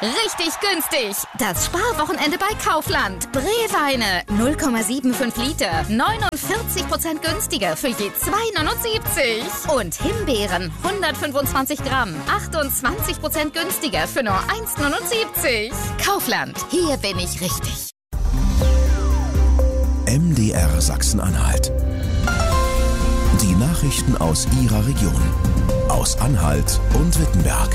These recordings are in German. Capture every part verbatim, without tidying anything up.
Richtig günstig. Das Sparwochenende bei Kaufland. Breweine null Komma fünfundsiebzig Liter. neunundvierzig Prozent günstiger für je zwei Euro neunundsiebzig. Und Himbeeren hundertfünfundzwanzig Gramm. achtundzwanzig Prozent günstiger für nur eins Euro neunundsiebzig. Kaufland. Hier bin ich richtig. M D R Sachsen-Anhalt. Die Nachrichten aus Ihrer Region. Aus Anhalt und Wittenberg.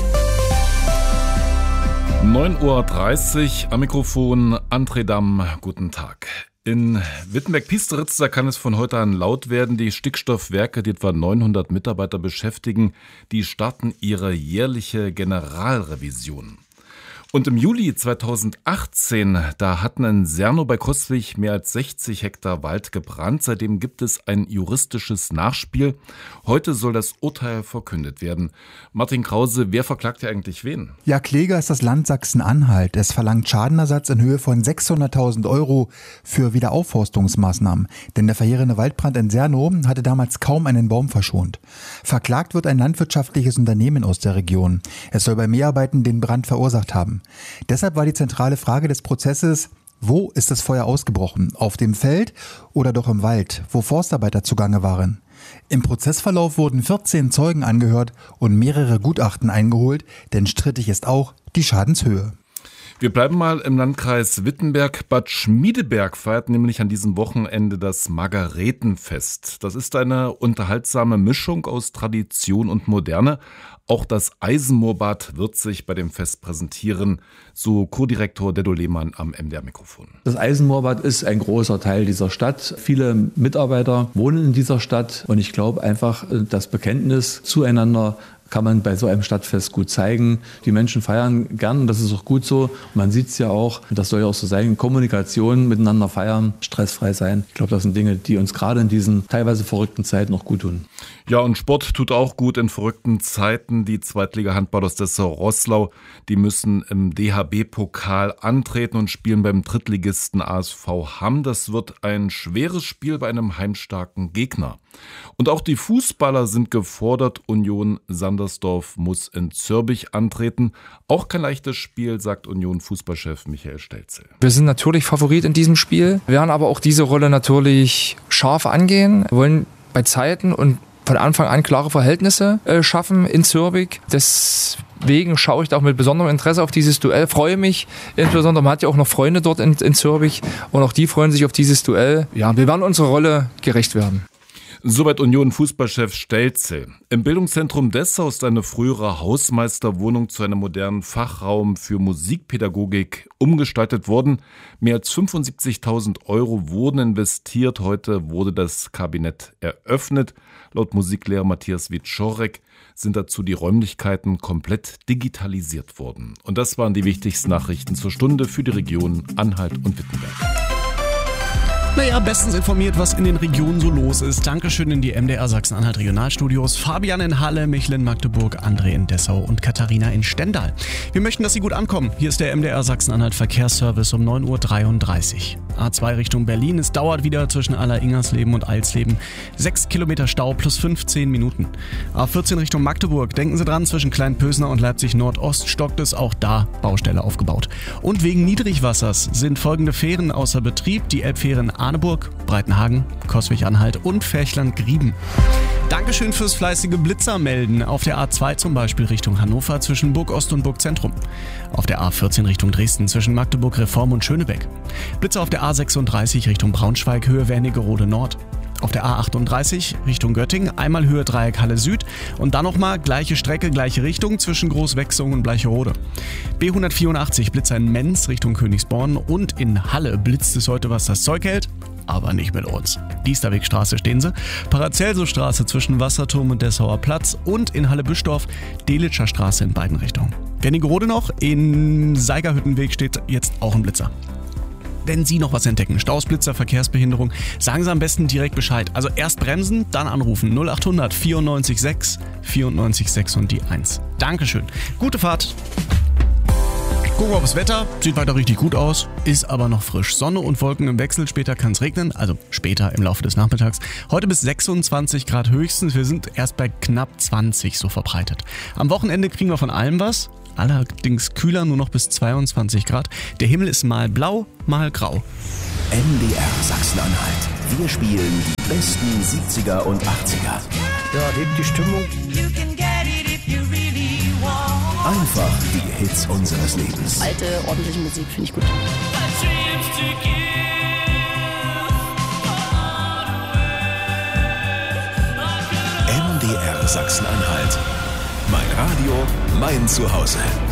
neun Uhr dreißig am Mikrofon André Damm. Guten Tag. In Wittenberg-Piesteritz, da kann es von heute an laut werden. Die Stickstoffwerke, die etwa neunhundert Mitarbeiter beschäftigen, die starten ihre jährliche Generalrevision. Und im Juli zweitausendachtzehn, da hatten in Sernow bei Coswig mehr als sechzig Hektar Wald gebrannt. Seitdem gibt es ein juristisches Nachspiel. Heute soll das Urteil verkündet werden. Martin Krause, wer verklagt hier eigentlich wen? Ja, Kläger ist das Land Sachsen-Anhalt. Es verlangt Schadenersatz in Höhe von sechshunderttausend Euro für Wiederaufforstungsmaßnahmen. Denn der verheerende Waldbrand in Sernow hatte damals kaum einen Baum verschont. Verklagt wird ein landwirtschaftliches Unternehmen aus der Region. Es soll bei Mehrarbeiten den Brand verursacht haben. Deshalb war die zentrale Frage des Prozesses: Wo ist das Feuer ausgebrochen? Auf dem Feld oder doch im Wald, wo Forstarbeiter zugange waren? Im Prozessverlauf wurden vierzehn Zeugen angehört und mehrere Gutachten eingeholt, denn strittig ist auch die Schadenshöhe. Wir bleiben mal im Landkreis Wittenberg. Bad Schmiedeberg feiert nämlich an diesem Wochenende das Margaretenfest. Das ist eine unterhaltsame Mischung aus Tradition und Moderne. Auch das Eisenmoorbad wird sich bei dem Fest präsentieren, so Co-Direktor Deddo Lehmann am M D R-Mikrofon. Das Eisenmoorbad ist ein großer Teil dieser Stadt. Viele Mitarbeiter wohnen in dieser Stadt und ich glaube einfach, das Bekenntnis zueinander kann man bei so einem Stadtfest gut zeigen. Die Menschen feiern gern, das ist auch gut so. Man sieht es ja auch, das soll ja auch so sein, Kommunikation, miteinander feiern, stressfrei sein. Ich glaube, das sind Dinge, die uns gerade in diesen teilweise verrückten Zeiten noch gut tun. Ja, und Sport tut auch gut in verrückten Zeiten. Die Zweitliga-Handballer aus Dessau-Roßlau, die müssen im D H B-Pokal antreten und spielen beim Drittligisten A S V Hamm. Das wird ein schweres Spiel bei einem heimstarken Gegner. Und auch die Fußballer sind gefordert. Union Sandersdorf muss in Zürbich antreten. Auch kein leichtes Spiel, sagt Union-Fußballchef Michael Stelzel. Wir sind natürlich Favorit in diesem Spiel, werden aber auch diese Rolle natürlich scharf angehen, wollen bei Zeiten und von Anfang an klare Verhältnisse äh, schaffen in Zürbich. Deswegen schaue ich da auch mit besonderem Interesse auf dieses Duell. Freue mich insbesondere, man hat ja auch noch Freunde dort in, in Zürbich und auch die freuen sich auf dieses Duell. Ja, wir werden unserer Rolle gerecht werden. Soweit Union-Fußballchef Stelzel. Im Bildungszentrum Dessau ist eine frühere Hausmeisterwohnung zu einem modernen Fachraum für Musikpädagogik umgestaltet worden. Mehr als fünfundsiebzigtausend Euro wurden investiert. Heute wurde das Kabinett eröffnet. Laut Musiklehrer Matthias Wieczorek sind dazu die Räumlichkeiten komplett digitalisiert worden. Und das waren die wichtigsten Nachrichten zur Stunde für die Region Anhalt und Wittenberg. Naja, bestens informiert, was in den Regionen so los ist. Dankeschön in die M D R Sachsen-Anhalt Regionalstudios. Fabian in Halle, Michl in Magdeburg, André in Dessau und Katharina in Stendal. Wir möchten, dass Sie gut ankommen. Hier ist der M D R Sachsen-Anhalt Verkehrsservice um neun Uhr dreiunddreißig. A zwei Richtung Berlin. Es dauert wieder zwischen Aller-Ingersleben und Eilsleben. Sechs Kilometer Stau plus fünfzehn Minuten. A vierzehn Richtung Magdeburg. Denken Sie dran, zwischen Kleinpösner und Leipzig Nordost stockt es. Auch da Baustelle aufgebaut. Und wegen Niedrigwassers sind folgende Fähren außer Betrieb. Die Elbfähren Arneburg, Breitenhagen, Coswig-Anhalt und Ferchland-Grieben. Dankeschön fürs fleißige Blitzermelden. Auf der A zwei zum Beispiel Richtung Hannover zwischen Burg Ost und Burg Zentrum. Auf der A vierzehn Richtung Dresden zwischen Magdeburg Reform und Schönebeck. Blitzer auf der A sechsunddreißig Richtung Braunschweig Höhe Wernigerode Nord. Auf der A achtunddreißig Richtung Göttingen einmal Höhe Dreieck Halle Süd und dann nochmal gleiche Strecke, gleiche Richtung zwischen Großwechsung und Bleicherode. B hundertvierundachtzig Blitzer in Menz Richtung Königsborn und in Halle blitzt es heute, was das Zeug hält. Aber nicht mit uns. Diesterwegstraße stehen sie, Paracelso-Straße zwischen Wasserturm und Dessauer Platz und in Halle-Büschdorf Delitscher Straße in beiden Richtungen. Wernigerode noch, in Seigerhüttenweg steht jetzt auch ein Blitzer. Wenn Sie noch was entdecken, Staus, Blitzer, Verkehrsbehinderung, sagen Sie am besten direkt Bescheid. Also erst bremsen, dann anrufen. null achthundert vierundneunzig sechs vierundneunzig sechs und die eins. Dankeschön. Gute Fahrt. Gucken wir aufs Wetter. Sieht weiter richtig gut aus, ist aber noch frisch. Sonne und Wolken im Wechsel. Später kann es regnen, also später im Laufe des Nachmittags. Heute bis sechsundzwanzig Grad höchstens. Wir sind erst bei knapp zwanzig so verbreitet. Am Wochenende kriegen wir von allem was. allerdings kühler, nur noch bis zweiundzwanzig Grad. Der Himmel ist mal blau, mal grau. M D R Sachsen-Anhalt. Wir spielen die besten siebziger und achtziger. Ja, hebt die Stimmung. Einfach die Hits unseres Lebens. Alte, ordentliche Musik finde ich gut. M D R Sachsen-Anhalt. Mein Radio, mein Zuhause.